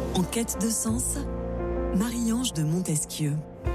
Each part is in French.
En quête de sens, Marie-Ange de Montesquieu.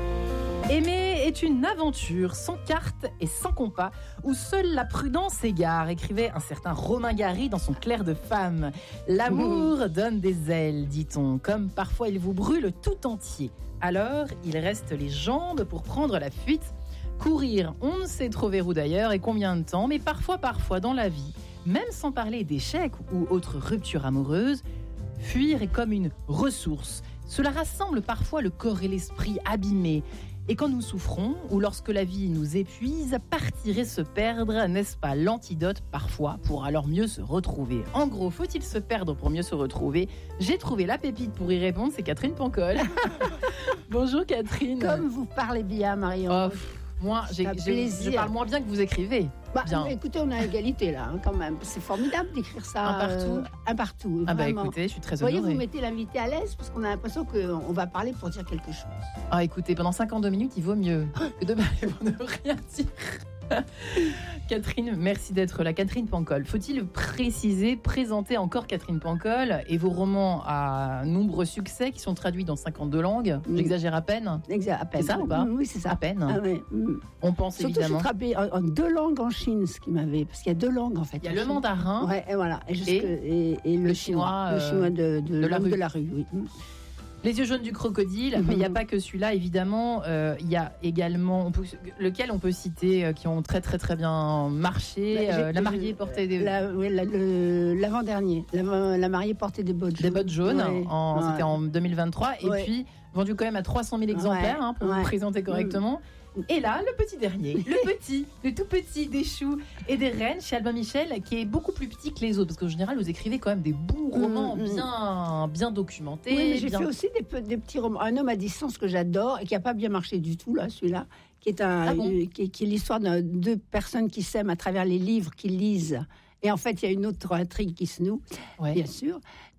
Aimer est une aventure sans carte et sans compas, où seule la prudence égare, écrivait un certain Romain Gary dans son Clerc de femme. L'amour donne des ailes, dit-on, comme parfois il vous brûle tout entier. Alors, il reste les jambes pour prendre la fuite. Courir, on ne sait trop vers où d'ailleurs et combien de temps, mais parfois dans la vie, même sans parler d'échecs ou autres ruptures amoureuses, fuir est comme une ressource. Cela rassemble parfois le corps et l'esprit abîmés. Et quand nous souffrons, ou lorsque la vie nous épuise, partir et se perdre, n'est-ce pas l'antidote parfois pour alors mieux se retrouver? En gros, faut-il se perdre pour mieux se retrouver? J'ai trouvé la pépite pour y répondre, c'est Catherine Pancol. Bonjour Catherine. Comme vous parlez bien, Marie-Ange. Moi, je parle moins bien que vous écrivez. Écoutez, on a égalité là, quand même. C'est formidable d'écrire ça. Un partout. Écoutez, je suis très honorée. Vous voyez, vous mettez l'invité à l'aise parce qu'on a l'impression qu'on va parler pour dire quelque chose. Écoutez, pendant 52 minutes, il vaut mieux que de parler pour ne rien dire. Catherine, merci d'être là. Catherine Pancol, faut-il présenter encore Catherine Pancol et vos romans à nombreux succès qui sont traduits dans 52 langues? J'exagère à peine. À peine. C'est ça ou pas? Oui, c'est ça. À peine. Ah, oui. On pense surtout, évidemment. Surtout, j'ai traduit en 2 langues en Chine, ce qui m'avait. Parce qu'il y a 2 langues en fait. Il y a le mandarin. Ouais, et voilà. Et le chinois. Le chinois de la rue, oui. Les yeux jaunes du crocodile, mais il n'y a pas que celui-là, évidemment. Il y a également, lequel on peut citer, qui ont très très très bien marché. La mariée portait des... L'avant-dernier. La mariée portait des bottes jaunes. Des bottes jaunes, ouais. C'était en 2023. Et puis, vendu quand même à 300 000 exemplaires, pour vous présenter correctement. Et là, le petit dernier, le tout petit des choux et des rennes chez Albin Michel, qui est beaucoup plus petit que les autres, parce qu'en général, vous écrivez quand même des bons romans bien documentés. Oui, mais j'ai fait aussi des petits romans. Un homme à distance que j'adore et qui n'a pas bien marché du tout, là, celui-là, qui est l'histoire de 2 personnes qui s'aiment à travers les livres qu'ils lisent. Et en fait, il y a une autre intrigue qui se noue, bien sûr.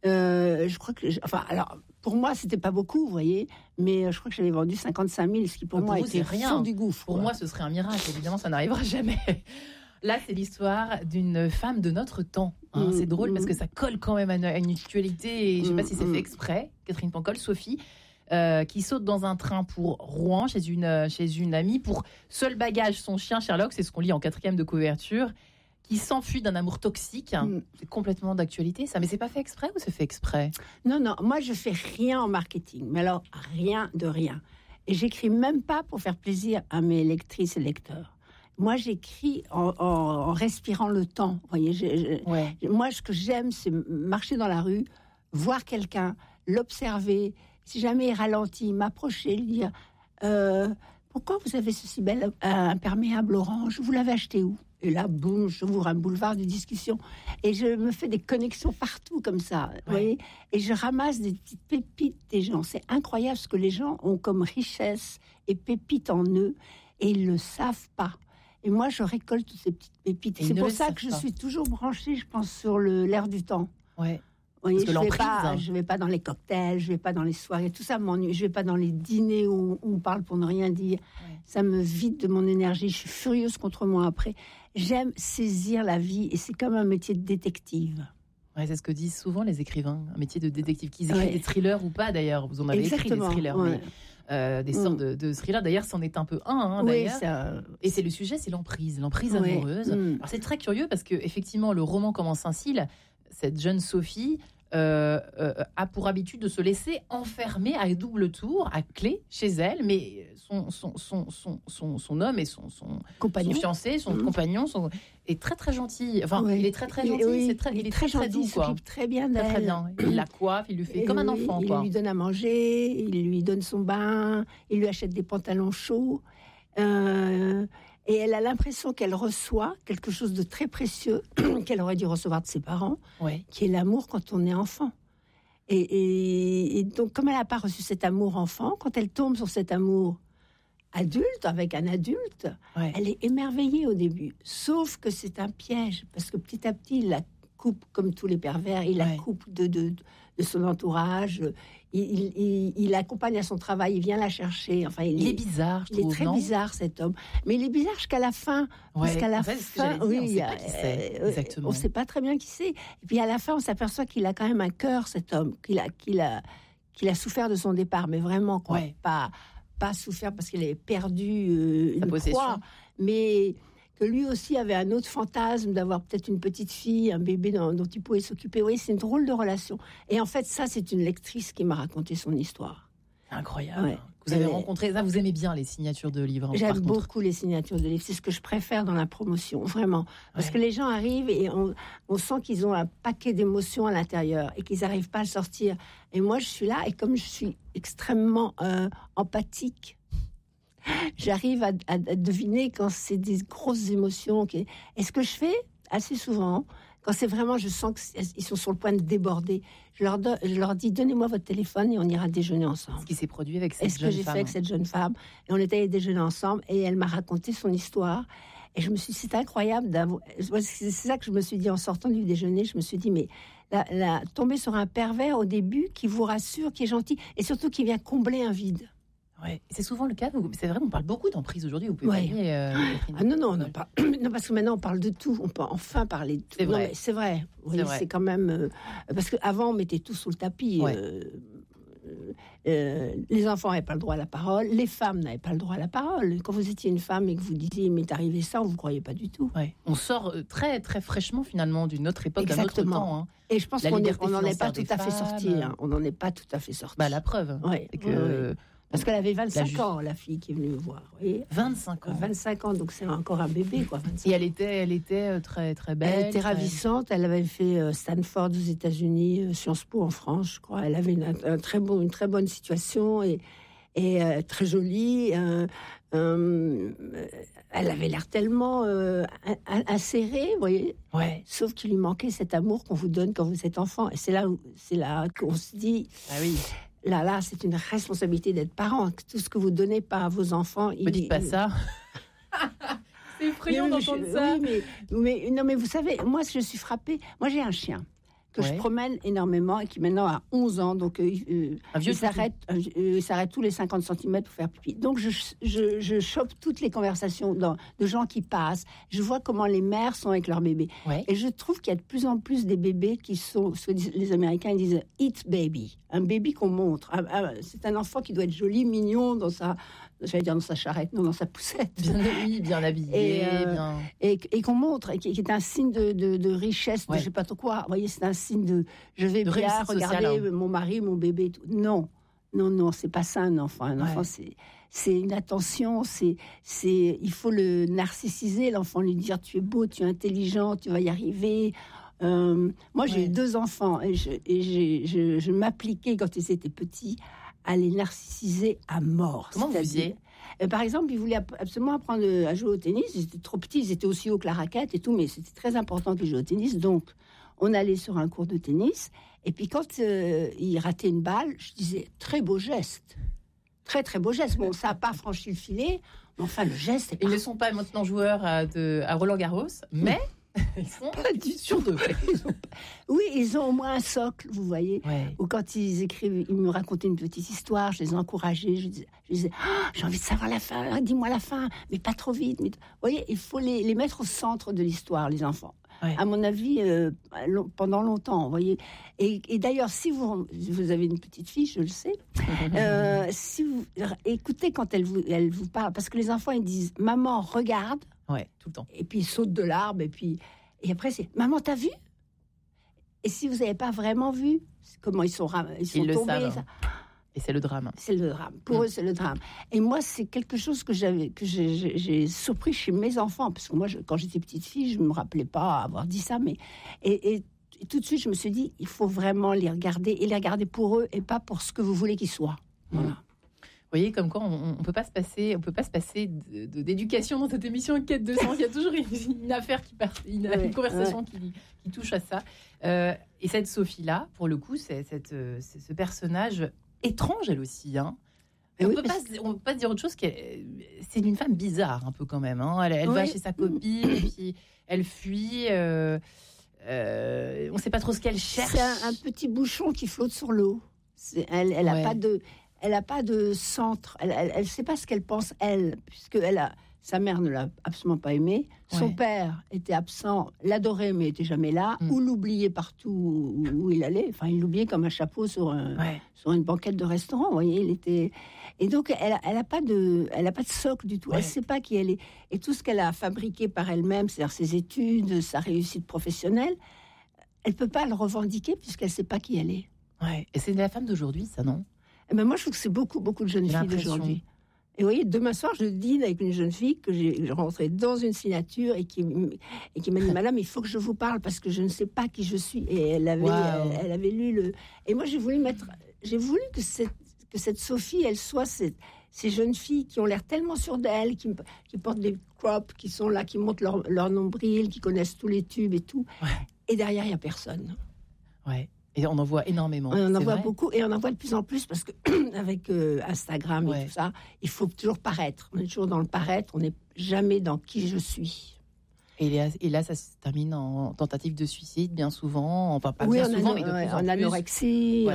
Je crois que... alors, pour moi, c'était pas beaucoup, vous voyez, mais je crois que j'avais vendu 55 000, ce qui pour moi était rien du gouffre. Pour moi, ce serait un miracle. Évidemment, ça n'arrivera jamais. Là, c'est l'histoire d'une femme de notre temps. C'est drôle parce que ça colle quand même à une actualité. Et je ne sais pas si c'est fait exprès. Catherine Pancol, Sophie, qui saute dans un train pour Rouen chez une amie pour seul bagage son chien Sherlock. C'est ce qu'on lit en 4e de couverture. Qui s'enfuit d'un amour toxique. C'est complètement d'actualité, ça. Mais c'est pas fait exprès ou c'est fait exprès? Non, moi je fais rien en marketing. Mais alors, rien de rien. Et j'écris même pas pour faire plaisir à mes lectrices et lecteurs. Moi, j'écris en respirant le temps. Vous voyez, moi, ce que j'aime, c'est marcher dans la rue, voir quelqu'un, l'observer. Si jamais il ralentit, m'approcher, lui dire pourquoi vous avez ce si bel imperméable orange? Vous l'avez acheté où? Et là, boum, j'ouvre un boulevard de discussion. Et je me fais des connexions partout comme ça. Vous voyez, et je ramasse des petites pépites des gens. C'est incroyable ce que les gens ont comme richesse et pépites en eux. Et ils ne le savent pas. Et moi, je récolte toutes ces petites pépites. Et c'est pour ça que je suis toujours branchée, je pense, sur l'air du temps. Ouais. Vous voyez, je vais pas dans les cocktails, je vais pas dans les soirées, tout ça m'ennuie. Je vais pas dans les dîners où on parle pour ne rien dire. Ouais. Ça me vide de mon énergie. Je suis furieuse contre moi après. J'aime saisir la vie et c'est comme un métier de détective. Ouais, c'est ce que disent souvent les écrivains, un métier de détective, qu'ils écrivent des thrillers ou pas d'ailleurs. Vous en avez écrit des thrillers, mais des sortes de thrillers. D'ailleurs, c'en est un peu un, d'ailleurs. Et c'est le sujet, c'est l'emprise amoureuse. Alors c'est très curieux parce que effectivement, le roman commence ainsi. Cette jeune Sophie a pour habitude de se laisser enfermer à double tour, à clé, chez elle, mais son homme et son fiancé, son compagnon est très très gentil. Enfin, il est très très gentil. Il est très gentil, doux, il s'occupe très bien d'elle. Très bien. Il la coiffe, il lui fait comme un enfant. Il lui donne à manger, il lui donne son bain, il lui achète des pantalons chauds. Et elle a l'impression qu'elle reçoit quelque chose de très précieux qu'elle aurait dû recevoir de ses parents, qui est l'amour quand on est enfant. Et donc, comme elle n'a pas reçu cet amour enfant, quand elle tombe sur cet amour adulte, avec un adulte, elle est émerveillée au début. Sauf que c'est un piège, parce que petit à petit, il la coupe, comme tous les pervers, il la coupe de son entourage. Il l'accompagne à son travail, il vient la chercher. Enfin, il est bizarre, je trouve. Il est très bizarre, cet homme. Mais il est bizarre jusqu'à la fin. Parce qu'à la fin, on ne sait pas qui c'est, exactement. On ne sait pas très bien qui c'est. Et puis à la fin, on s'aperçoit qu'il a quand même un cœur, cet homme, qu'il qu'il a souffert de son départ, mais vraiment, quoi. Ouais. Pas souffert parce qu'il avait perdu une proie, mais que lui aussi avait un autre fantasme d'avoir peut-être une petite fille, un bébé dont il pouvait s'occuper. Oui, c'est une drôle de relation. Et en fait, ça, c'est une lectrice qui m'a raconté son histoire. Incroyable. Ouais. Vous avez rencontré ça, vous aimez bien les signatures de livres. J'aime beaucoup les signatures de livres. C'est ce que je préfère dans la promotion, vraiment. Parce que les gens arrivent et on sent qu'ils ont un paquet d'émotions à l'intérieur et qu'ils n'arrivent pas à le sortir. Et moi, je suis là et comme je suis extrêmement empathique, j'arrive à deviner quand c'est des grosses émotions. Et ce que je fais assez souvent, quand c'est vraiment, je sens qu'ils sont sur le point de déborder, je leur dis, donnez-moi votre téléphone et on ira déjeuner ensemble. Ce qui s'est produit avec cette jeune femme. Est-ce que j'ai fait avec cette jeune femme? Et on était allés déjeuner ensemble et elle m'a raconté son histoire. Et je me suis dit, c'est incroyable d'avoir... C'est ça que je me suis dit en sortant du déjeuner. Je me suis dit, mais tomber sur un pervers au début qui vous rassure, qui est gentil et surtout qui vient combler un vide. Ouais, c'est souvent le cas. C'est vrai, on parle beaucoup d'emprise aujourd'hui. Vous pouvez non, parce que maintenant on parle de tout. On peut enfin parler de tout. C'est vrai. Non, mais c'est vrai. Oui, c'est quand même parce qu'avant on mettait tout sous le tapis. Ouais. Les enfants n'avaient pas le droit à la parole, les femmes n'avaient pas le droit à la parole. Quand vous étiez une femme et que vous disiez il m'est arrivé ça, on ne vous croyait pas du tout. Ouais. On sort très très fraîchement finalement d'une autre époque, d'un autre temps. Hein. Et je pense qu'on n'en est pas tout à fait sorti. On n'en est pas tout à fait sorti. La preuve. Ouais. C'est que parce qu'elle avait 25 ans, la fille qui est venue me voir. Oui. 25 ans. 25 ans, donc c'est encore un bébé, quoi. 25 Et elle était très très belle. Elle était ravissante. Elle avait fait Stanford aux États-Unis, Sciences Po en France, je crois. Elle avait une très bonne situation et très jolie. Elle avait l'air tellement insérée, vous voyez. Ouais. Sauf qu'il lui manquait cet amour qu'on vous donne quand vous êtes enfant. Et c'est là qu'on se dit. Ah oui. Là, c'est une responsabilité d'être parent. Tout ce que vous donnez pas à vos enfants, ne dites pas ça. C'est effrayant d'entendre ça. Oui, mais vous savez, moi, je suis frappée. Moi, j'ai un chien que je promène énormément et qui maintenant a 11 ans, donc il s'arrête tous les 50 cm pour faire pipi. Donc je chope toutes les conversations de gens qui passent. Je vois comment les mères sont avec leurs bébés. Ouais. Et je trouve qu'il y a de plus en plus des bébés qui sont, ce que les Américains disent eat baby, un bébé qu'on montre. C'est un enfant qui doit être joli, mignon dans sa charrette, non, dans sa poussette. Bien habillé. Et qu'on montre, et qui est un signe de richesse, de je ne sais pas trop quoi. Vous voyez, c'est un signe de je vais bien regarder mon mari, mon bébé. Tout. Non, c'est pas ça un enfant. Un enfant, c'est une attention, il faut le narcissiser, l'enfant, lui dire tu es beau, tu es intelligent, tu vas y arriver. Moi, j'ai eu 2 enfants et je m'appliquais quand ils étaient petits à les narcissiser à mort. Comment vous faisiez ? Par exemple, ils voulaient absolument apprendre à jouer au tennis. Ils étaient trop petits, ils étaient aussi hauts que la raquette et tout, mais c'était très important qu'ils jouent au tennis. Donc, on allait sur un cours de tennis. Et puis, quand ils rataient une balle, je disais, très beau geste. Très, très beau geste. Bon, ça n'a pas franchi le filet, mais enfin, le geste... Ils ne sont pas maintenant joueurs à Roland-Garros, mais... Ils sont pas du sur 2. Oui, ils ont au moins un socle, vous voyez. Ouais. Ou quand ils écrivent, ils me racontaient une petite histoire, je les encourageais, je disais j'ai envie de savoir la fin, dis-moi la fin, mais pas trop vite. Vous voyez, il faut les mettre au centre de l'histoire, les enfants. Ouais. À mon avis, pendant longtemps, vous voyez. Et d'ailleurs, si vous avez une petite fille, je le sais, si vous écoutez quand elle vous parle, parce que les enfants, ils disent « Maman, regarde ». Ouais, tout le temps. Et puis ils sautent de l'arbre, et après c'est « Maman, t'as vu ?» Et si vous n'avez pas vraiment vu, comment ils sont tombés. Ça. Et c'est le drame. C'est le drame. Pour eux, c'est le drame. Et moi, c'est quelque chose que j'ai surpris chez mes enfants. Parce que moi, quand j'étais petite fille, je ne me rappelais pas avoir dit ça. Mais, et tout de suite, je me suis dit, il faut vraiment les regarder. Et les regarder pour eux et pas pour ce que vous voulez qu'ils soient. Voilà. Vous voyez, comme quoi on peut pas se passer d'éducation dans cette émission Quête de sens. Il y a toujours une affaire qui part, une conversation qui touche à ça. Et cette Sophie-là, pour le coup, c'est ce personnage étrange, elle aussi. Hein. On peut pas dire autre chose c'est une femme bizarre, un peu quand même. Hein. Elle va chez sa copine, et puis elle fuit. On ne sait pas trop ce qu'elle cherche. C'est un petit bouchon qui flotte sur l'eau. Elle n'a pas de... Elle n'a pas de centre, elle ne sait pas ce qu'elle pense, elle, puisque Sa mère ne l'a absolument pas aimé. Son père était absent, l'adorait mais n'était jamais là, ou l'oubliait partout où il allait. Enfin, il l'oubliait comme un chapeau sur une banquette de restaurant. Vous voyez, il était. Et donc, elle a pas de socle du tout. Elle sait pas qui elle est. Et tout ce qu'elle a fabriqué par elle-même, c'est-à-dire ses études, sa réussite professionnelle, elle peut pas le revendiquer puisqu'elle sait pas qui elle est. Ouais. Et c'est la femme d'aujourd'hui, ça, non? Eh ben moi, je trouve que c'est beaucoup de jeunes filles d'aujourd'hui. Et vous voyez, demain soir, je dîne avec une jeune fille que j'ai rencontrée dans une signature et qui m'a dit, madame, il faut que je vous parle parce que je ne sais pas qui je suis. Et elle avait lu le... Et moi, j'ai voulu que cette Sophie, elle soit ces jeunes filles qui ont l'air tellement sûres d'elles, qui portent des crops, qui sont là, qui montent leur nombril, qui connaissent tous les tubes et tout. Ouais. Et derrière, il n'y a personne. Ouais. Et on en voit énormément. On en voit beaucoup et on en voit de plus en plus parce que avec Instagram et tout ça, il faut toujours paraître. On est toujours dans le paraître, on n'est jamais dans qui je suis. Et là, ça se termine en tentative de suicide, bien souvent. Enfin, pas bien souvent, mais de plus en plus. En anorexie,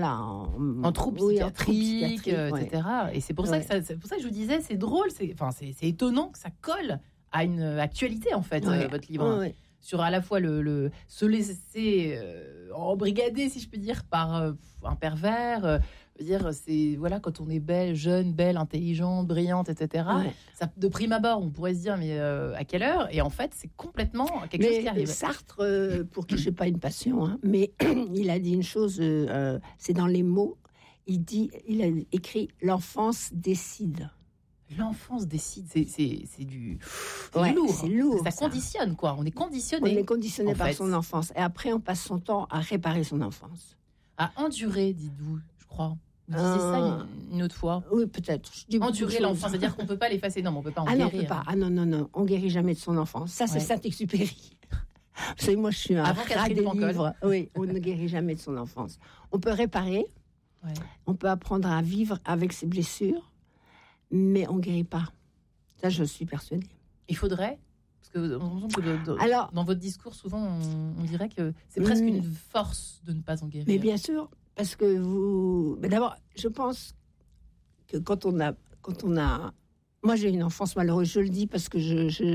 en troubles psychiatriques, etc. Et c'est pour ça que je vous disais, c'est drôle, c'est étonnant que ça colle à une actualité, en fait, votre livre. Sur à la fois se laisser embrigader, si je peux dire, par un pervers. C'est quand on est belle, jeune, belle, intelligente, brillante, etc. Ça, de prime abord, on pourrait se dire mais à quelle heure? Et en fait, c'est complètement quelque chose qui arrive. Sartre, pour qui je n'ai pas une passion, mais il a dit une chose, c'est dans les mots. Il a écrit l'enfance décide. L'enfance décide, c'est du lourd. C'est lourd. Ça conditionne, quoi. On est conditionné. On est conditionné par son enfance. Et après, on passe son temps à réparer son enfance. À endurer, dites-vous, je crois. Vous disiez ça une autre fois. Oui, peut-être. Endurer l'enfance, c'est-à-dire qu'on ne peut pas l'effacer. Non, on ne peut pas en guérir. Non, on peut pas. Non. On ne guérit jamais de son enfance. Ça, c'est Saint-Exupéry. Vous savez, moi, je suis un rat des livres. Oui, on ne guérit jamais de son enfance. On peut réparer. Ouais. On peut apprendre à vivre avec ses blessures. Mais on ne guérit pas. Ça, je suis persuadée. Il faudrait, parce que alors, dans votre discours, souvent, on dirait que c'est presque une force de ne pas en guérir. Mais bien sûr, parce que vous... Mais d'abord, je pense que quand on a... Moi, j'ai une enfance malheureuse, je le dis, parce que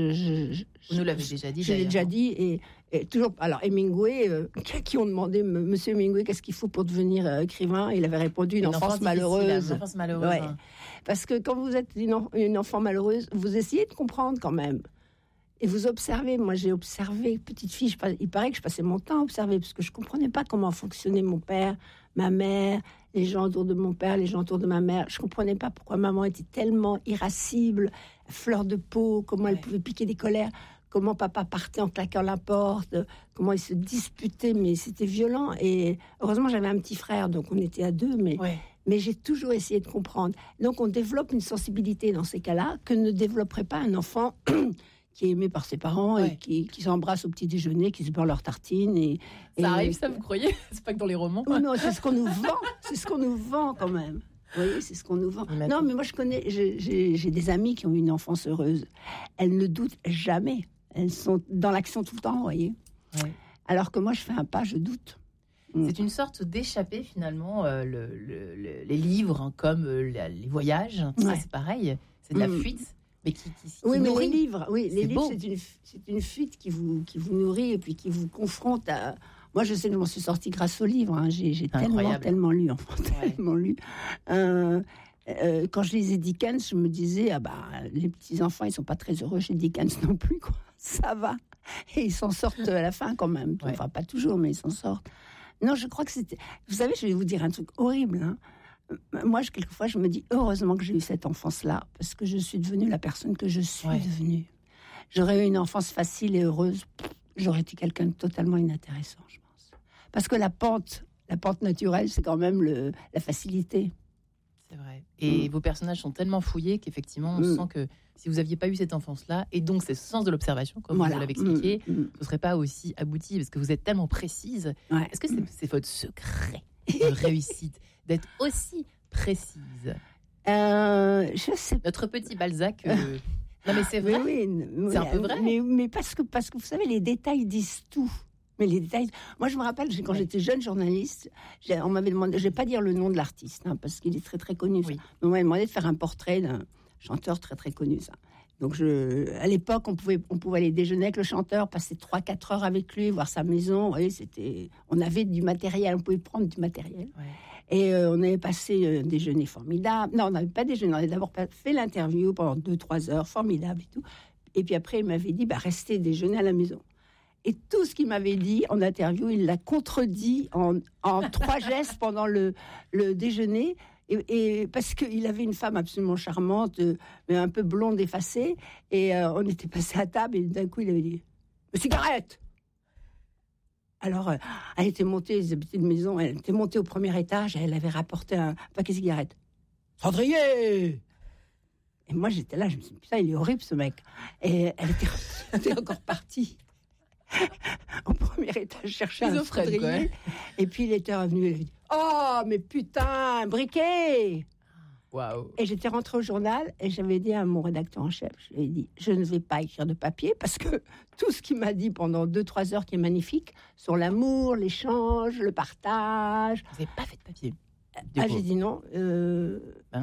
vous nous l'avez déjà dit, je l'ai déjà dit, et toujours... Alors, Hemingway, qui ont demandé, Monsieur Hemingway, qu'est-ce qu'il faut pour devenir écrivain? Il avait répondu, une enfance malheureuse. Une enfance malheureuse, ouais. Parce que quand vous êtes une enfant malheureuse, vous essayez de comprendre quand même. Et vous observez. Moi, j'ai observé, petite fille, il paraît que je passais mon temps à observer, parce que je ne comprenais pas comment fonctionnait mon père, ma mère, les gens autour de mon père, les gens autour de ma mère. Je ne comprenais pas pourquoi maman était tellement irascible, fleur de peau, comment elle pouvait piquer des colères, comment papa partait en claquant la porte, comment ils se disputaient, mais c'était violent. Et heureusement, j'avais un petit frère, donc on était à deux, mais j'ai toujours essayé de comprendre. Donc, on développe une sensibilité dans ces cas-là que ne développerait pas un enfant qui est aimé par ses parents et qui s'embrasse au petit déjeuner, qui se beurre leur tartine. Ça arrive, ça, vous croyez? C'est pas que dans les romans. Oh non, c'est ce qu'on nous vend. C'est ce qu'on nous vend quand même. Vous voyez, c'est ce qu'on nous vend. Non, mais moi, j'ai des amies qui ont eu une enfance heureuse. Elles ne doutent jamais. Elles sont dans l'action tout le temps, vous voyez. Ouais. Alors que moi, je fais un pas, je doute. C'est une sorte d'échappée, finalement, les livres, comme les voyages. Ça, c'est pareil. C'est de la fuite. Mais qui mais nourrit. Les livres, c'est une fuite qui vous nourrit et puis qui vous confronte à... Moi, je sais que je m'en suis sortie grâce aux livres. J'ai tellement lu, tellement lu. Quand je lisais Dickens, je me disais, les petits-enfants, ils ne sont pas très heureux chez Dickens non plus, quoi. Ça va. Et ils s'en sortent à la fin quand même. Ouais. Enfin, pas toujours, mais ils s'en sortent. Non, je crois que c'était... Vous savez, je vais vous dire un truc horrible, Moi, quelquefois, je me dis, heureusement que j'ai eu cette enfance-là, parce que je suis devenue la personne que je suis devenue. J'aurais eu une enfance facile et heureuse, j'aurais été quelqu'un de totalement inintéressant, je pense. Parce que la pente naturelle, c'est quand même la facilité. C'est vrai. Et vos personnages sont tellement fouillés qu'effectivement, on sent que si vous n'aviez pas eu cette enfance-là, et donc ce sens de l'observation, comme vous l'avez expliqué, ce ne serait pas aussi abouti, parce que vous êtes tellement précise. Ouais. Est-ce que c'est votre secret de réussite, d'être aussi précise? Je sais. Notre petit Balzac. Non, mais c'est vrai. Oui, c'est un peu vrai. Mais parce que vous savez, les détails disent tout. Mais les détails. Moi, je me rappelle, quand j'étais jeune journaliste, on m'avait demandé. Je vais pas dire le nom de l'artiste, parce qu'il est très très connu. Oui. Mais on m'avait demandé de faire un portrait d'un chanteur très très connu. Ça. Donc, à l'époque, on pouvait aller déjeuner avec le chanteur, passer 3-4 heures avec lui, voir sa maison. Vous voyez, on avait du matériel, on pouvait prendre du matériel. Ouais. Et on avait passé un déjeuner formidable. Non, on n'avait pas déjeuné, on avait d'abord fait l'interview pendant 2-3 heures, formidable et tout. Et puis après, il m'avait dit, restez déjeuner à la maison. Et tout ce qu'il m'avait dit en interview, il l'a contredit en 3 gestes pendant le déjeuner. Et parce qu'il avait une femme absolument charmante, mais un peu blonde, effacée. Et on était passé à table et d'un coup, il avait dit « Cigarette !» Alors, elle était montée, ils habitaient une maison, elle était montée au premier étage et elle avait rapporté un paquet de cigarettes. « Cendrier !» Et moi, j'étais là, je me suis dit « Putain, il est horrible, ce mec !» Et elle était encore partie au premier étage chercher un cendrier. Et puis, il était revenu, elle avait dit « Oh, mais putain, un briquet !» Waouh. Et j'étais rentrée au journal et j'avais dit à mon rédacteur en chef, je lui ai dit, je ne vais pas écrire de papier parce que tout ce qu'il m'a dit pendant 2-3 heures qui est magnifique, sur l'amour, l'échange, le partage. Vous n'avez pas fait de papier? J'ai dit non. Je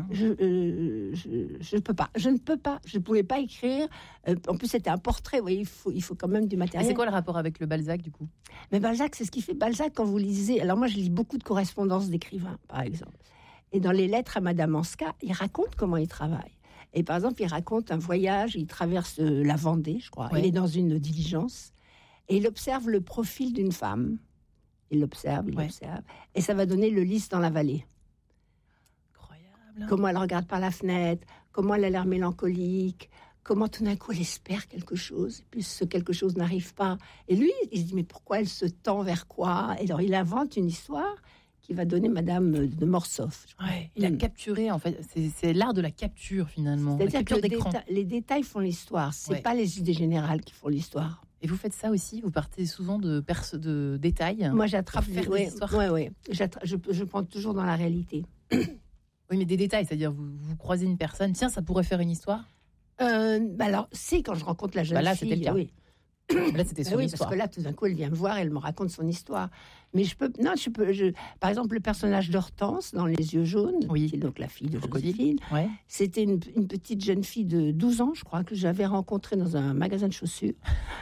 peux pas. Je ne peux pas. Je ne pouvais pas écrire. En plus, c'était un portrait. Vous voyez, il faut quand même du matériel. Et c'est quoi le rapport avec le Balzac, du coup? Mais Balzac, c'est ce qui fait Balzac quand vous lisez. Alors moi, je lis beaucoup de correspondances d'écrivains, par exemple. Et dans les lettres à Madame Anska, il raconte comment il travaille. Et par exemple, il raconte un voyage, il traverse la Vendée, je crois. Ouais. Il est dans une diligence et il observe le profil d'une femme. Il l'observe, et ça va donner le lys dans la vallée. Incroyable. Comment elle regarde par la fenêtre, comment elle a l'air mélancolique, comment tout d'un coup elle espère quelque chose, et puis ce quelque chose n'arrive pas. Et lui, il se dit, mais pourquoi elle se tend vers quoi? Et alors il invente une histoire qui va donner Madame de Mortsauf. Ouais, il a capturé, en fait, c'est l'art de la capture, finalement. C'est-à-dire que les détails font l'histoire, c'est pas les idées générales qui font l'histoire. Et vous faites ça aussi? Vous partez souvent de détails? Moi, j'attrape des histoires. Oui. Je prends toujours dans la réalité. Oui, mais des détails, c'est-à-dire vous croisez une personne, tiens, ça pourrait faire une histoire? Alors, c'est quand je rencontre la jeune fille. Là, c'était le cas. Oui. Là, c'était son histoire. Parce que là, tout d'un coup, elle vient me voir, elle me raconte son histoire. Mais par exemple, le personnage d'Hortense dans Les Yeux jaunes, qui est donc la fille de Joséphine, c'était une petite jeune fille de 12 ans, je crois, que j'avais rencontrée dans un magasin de chaussures.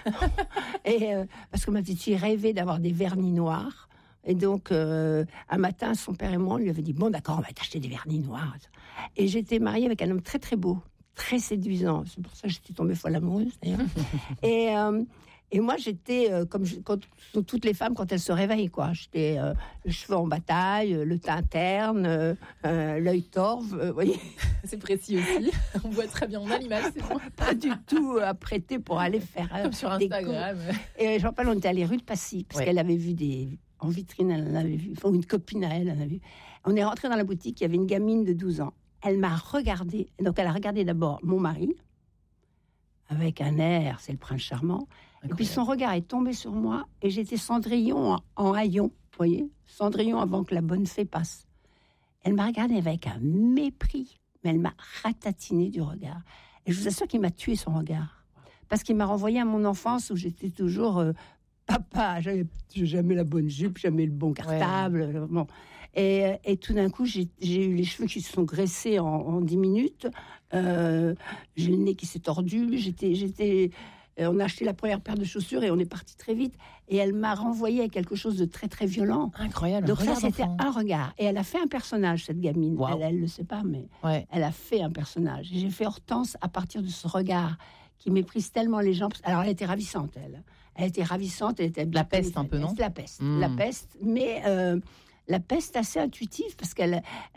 Et parce que ma petite fille rêvait d'avoir des vernis noirs. Et donc, un matin, son père et moi, on lui avait dit, bon, d'accord, on va t'acheter des vernis noirs. Et j'étais mariée avec un homme très, très beau, très séduisant. C'est pour ça que j'étais tombée folle amoureuse, d'ailleurs. Et moi, j'étais comme toutes les femmes quand elles se réveillent, quoi. J'étais les cheveux en bataille, le teint terne, l'œil torve, vous voyez. C'est précis aussi. On voit très bien, on a l'image, c'est bon. Pas du tout apprêtée pour aller faire comme sur Instagram. Et je me rappelle, on était allé rue de Passy, parce qu'elle avait vu en vitrine, elle en avait vu. Enfin, une copine à elle en avait vu. On est rentré dans la boutique, il y avait une gamine de 12 ans. Elle m'a regardée. Donc, elle a regardé d'abord mon mari, avec un air, c'est le prince charmant. Incroyable. Et puis, son regard est tombé sur moi, et j'étais Cendrillon en haillon, vous voyez, Cendrillon avant que la bonne fée passe. Elle m'a regardé avec un mépris, mais elle m'a ratatiné du regard. Et je vous assure qu'il m'a tué son regard. Parce qu'il m'a renvoyé à mon enfance où j'étais toujours papa, j'avais jamais la bonne jupe, jamais le bon cartable. Bon. Et tout d'un coup, j'ai eu les cheveux qui se sont graissés en 10 minutes. J'ai le nez qui s'est tordu. On a acheté la première paire de chaussures et on est parti très vite. Et elle m'a renvoyé à quelque chose de très, très violent. Incroyable. Donc ça, c'était un regard. Et elle a fait un personnage, cette gamine. Wow. Elle le sait pas, mais elle a fait un personnage. Et j'ai fait Hortense à partir de ce regard qui méprise tellement les gens. Alors, elle était ravissante, elle. Elle était ravissante. Elle était la peste, un peu, non? La peste. La peste. Mais... la peste assez intuitive, parce qu'elle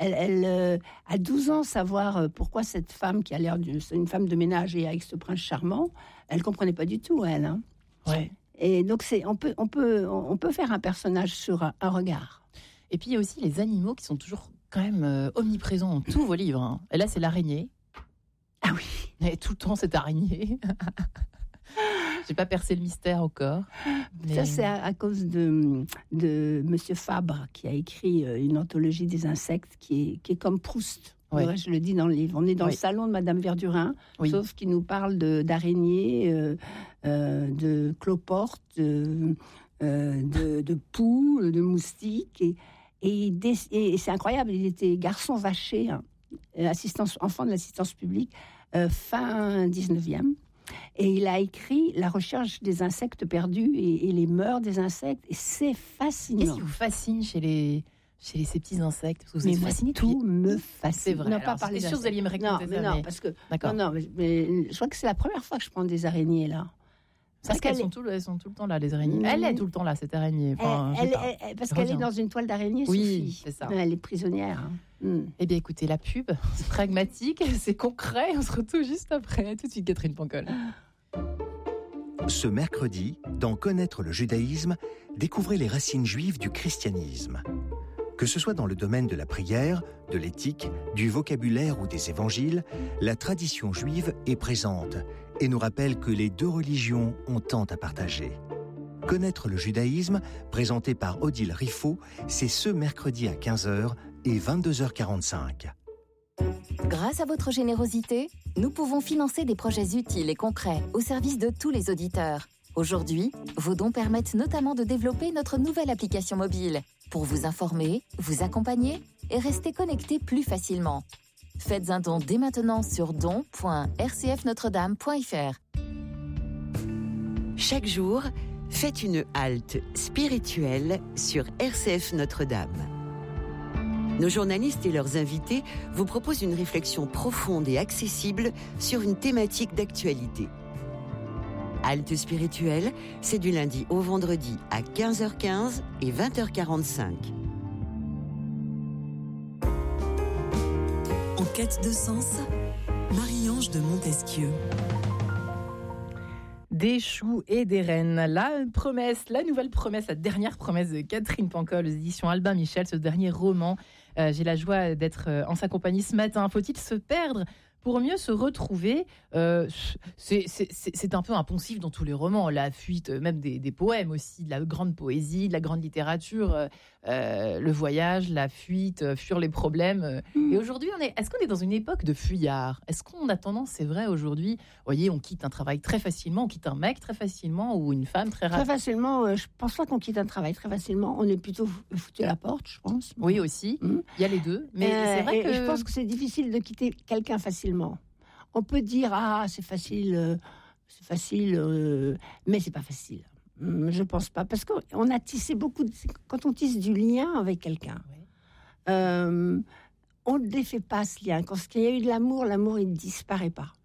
à 12 ans, savoir pourquoi cette femme qui a l'air c'est une femme de ménage et avec ce prince charmant, elle comprenait pas du tout, elle. Hein. Ouais. Et donc on peut faire un personnage sur un regard. Et puis il y a aussi les animaux qui sont toujours quand même omniprésents dans tous vos livres. Hein. Et là, c'est l'araignée. Ah oui. Et tout le temps cette araignée. J'ai pas percé le mystère encore. Mais... Ça, c'est à cause de Monsieur Fabre, qui a écrit une anthologie des insectes qui est comme Proust. Ouais. Ouais, je le dis dans le livre. On est dans le salon de Madame Verdurin, sauf qu'il nous parle d'araignées, de cloportes, de poux, de moustiques. Et c'est incroyable, il était garçon vaché, enfant de l'assistance publique. fin 19e. Et il a écrit La recherche des insectes perdus et les mœurs des insectes. Et c'est fascinant. Qu'est-ce qui vous fascine chez ces petits insectes? Parce que vous Mais êtes moi, fasciné tout me fascine. C'est vrai. Non, Alors, pas par j'étais les sûre que vous alliez me raconter ça. Non, parce que D'accord. non, mais je crois que c'est la première fois que je prends des araignées là. Parce qu'elles sont tout le temps là, les araignées. Elle est tout le temps là, cette araignée. Enfin, Parce qu'elle est dans une toile d'araignée, oui, Sophie. c'est ça. Elle est prisonnière. Eh bien, écoutez, la pub, c'est pragmatique, c'est concret. On se retrouve juste après. Tout de suite, Catherine Pancol. Ce mercredi, dans Connaître le judaïsme, découvrez les racines juives du christianisme. Que ce soit dans le domaine de la prière, de l'éthique, du vocabulaire ou des évangiles, la tradition juive est présente et nous rappelle que les deux religions ont tant à partager. Connaître le judaïsme, présenté par Odile Riffaut, c'est ce mercredi à 15h et 22h45. Grâce à votre générosité, nous pouvons financer des projets utiles et concrets au service de tous les auditeurs. Aujourd'hui, vos dons permettent notamment de développer notre nouvelle application mobile pour vous informer, vous accompagner et rester connecté plus facilement. Faites un don dès maintenant sur don.rcfnotredame.fr. Chaque jour, faites une halte spirituelle sur RCF Notre-Dame. Nos journalistes et leurs invités vous proposent une réflexion profonde et accessible sur une thématique d'actualité. Halte spirituelle, c'est du lundi au vendredi à 15h15 et 20h45. En quête de sens, Marie-Ange de Montesquieu. Des choux et des rennes. La nouvelle promesse, la dernière promesse de Catherine Pancol aux éditions Albin Michel, ce dernier roman. J'ai la joie d'être en sa compagnie ce matin. Faut-il se perdre pour mieux se retrouver? C'est un peu un poncif dans tous les romans, la fuite, même des poèmes aussi, de la grande poésie, de la grande littérature, le voyage, la fuite, fuir les problèmes. Et aujourd'hui, est-ce qu'on est dans une époque de fuyards? Est-ce qu'on a tendance, c'est vrai aujourd'hui, voyez, on quitte un travail très facilement, on quitte un mec très facilement ou une femme très rapidement? Très facilement, je pense pas qu'on quitte un travail très facilement. On est plutôt foutu à la porte, je pense. Oui, aussi. Il y a les deux. Mais c'est vrai que je pense que c'est difficile de quitter quelqu'un facilement. On peut dire c'est facile, mais c'est pas facile. Je pense pas, parce qu'on a tissé quand on tisse du lien avec quelqu'un, on ne défait pas ce lien. Quand il y a eu de l'amour il ne disparaît pas.